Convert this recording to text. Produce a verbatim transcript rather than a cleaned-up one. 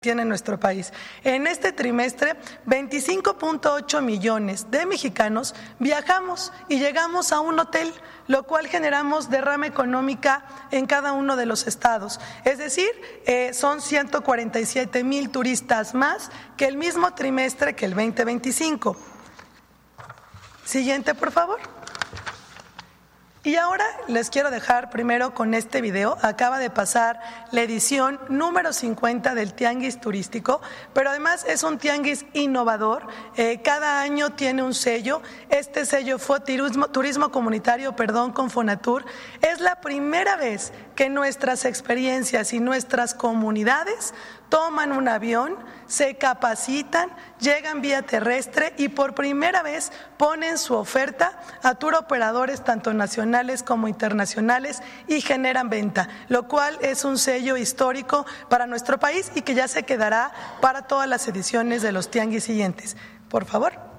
tiene nuestro país. En este trimestre, veinticinco punto ocho millones de mexicanos viajamos y llegamos a un hotel, lo cual generamos derrama económica en cada uno de los estados. Es decir, eh, son ciento cuarenta y siete mil turistas más que el mismo trimestre que el veinte veinticinco. Siguiente, por favor. Y ahora les quiero dejar primero con este video. Acaba de pasar la edición número cincuenta del Tianguis Turístico, pero además es un tianguis innovador. Eh, cada año tiene un sello. Este sello fue Turismo, turismo Comunitario, perdón, con Fonatur. Es la primera vez que nuestras experiencias y nuestras comunidades toman un avión, se capacitan, llegan vía terrestre y por primera vez ponen su oferta a tour operadores tanto nacionales como internacionales y generan venta, lo cual es un sello histórico para nuestro país y que ya se quedará para todas las ediciones de los tianguis siguientes. Por favor.